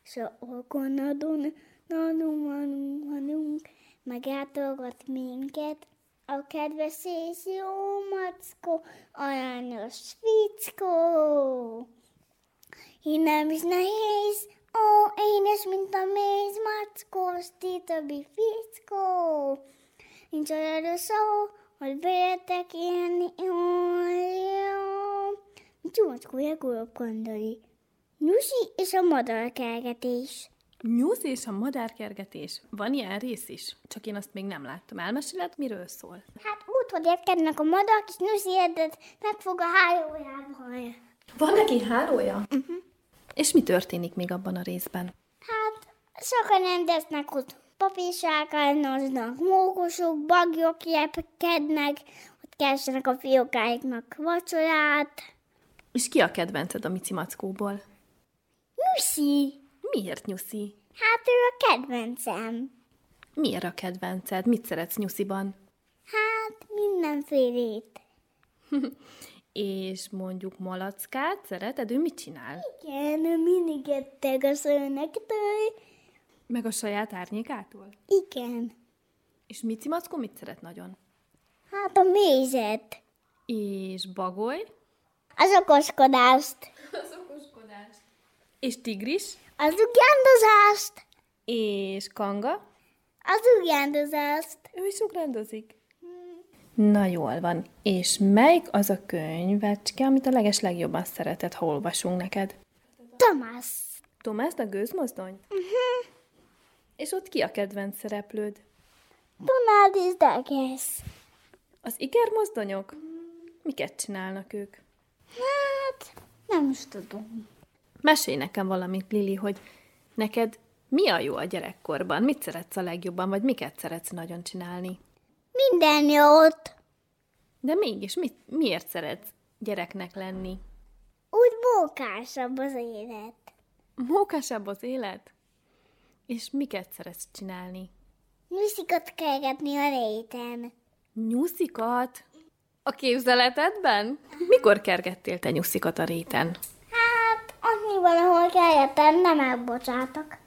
s a okonadon vanunk, meglátogat minket. A kedves és jó mackó, aranyos fickó. Én nem is nehéz, ó, édes, mint a méz, mackós, ti többi fickó. Nincs olyan szó, hogy véltek élni, jó. Mit mackója gondolni? Nyusi és a madárkergetés. Nyusz és a madárkergetés. Van ilyen rész is, csak én azt még nem láttam. Elmeséled, miről szól? Hát úgy, hogy érkednek a madarak, és Nyuszi érdet megfog a hálójával. Van neki hálója? És mi történik még abban a részben? Hát sokan rendeznek ott papírságálnoznak, mókosok, bagyok repkednek, ott keresnek a fiókáiknak vacsorát. És ki a kedvenced a Mici Mackóból? Nyuszi! Miért Nyuszi? Hát ő a kedvencem. Miért a kedvenced? Mit szeretsz Nyusziban? Hát mindenfélét. És mondjuk Malackát szereted? Ő mit csinál? Igen, mindig etteg a szőnektől. Meg a saját árnyékától? Igen. És Mici Mackó mit szeret nagyon? Hát a mézet. És Bagoly? Az okoskodást. Az okoskodást. És Tigris? Az ugándozást. És Kanga? Az ugándozást. Ő is ugrándozik. Na jól van. És melyik az a könyvecske, amit a legeslegjobban szereted, ha olvasunk neked? Tomás. Tomás, a gőzmozdony? És ott ki a kedvenc szereplőd? Donald és Duggess. Az ikermozdonyok? Miket csinálnak ők? Hát, nem is tudom. Mesélj nekem valamit, Lili, hogy neked mi a jó a gyerekkorban? Mit szeretsz a legjobban, vagy miket szeretsz nagyon csinálni? Minden jót. De mégis miért szeretsz gyereknek lenni? Úgy mókásabb az élet. Mókásabb az élet? És miket szeretsz csinálni? Nyuszikat kergetni a réten. Nyuszikat? A képzeletedben? Mikor kergettél te nyuszikat a réten? Hát, annyi valahol kergetem, nem elbocsátak.